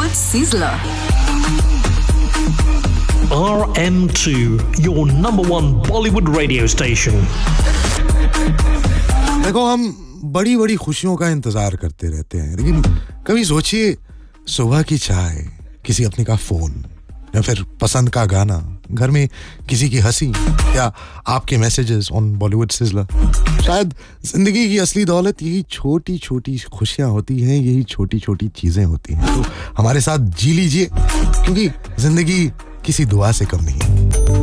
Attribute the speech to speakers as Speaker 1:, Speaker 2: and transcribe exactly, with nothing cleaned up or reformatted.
Speaker 1: Bollywood Sizzler.
Speaker 2: R M two, your number one Bollywood radio station.
Speaker 3: देखो, हम बड़ी बड़ी खुशियों का इंतजार करते रहते हैं, लेकिन कभी सोचिए सुबह की चाय, किसी अपने का फोन, या फिर पसंद का गाना, घर में किसी की हंसी, या आपके मैसेजेस ऑन बॉलीवुड सिजलर। शायद जिंदगी की असली दौलत यही छोटी छोटी खुशियां होती हैं, यही छोटी छोटी चीजें होती हैं। तो हमारे साथ जी लीजिए, क्योंकि जिंदगी किसी दुआ से कम नहीं है।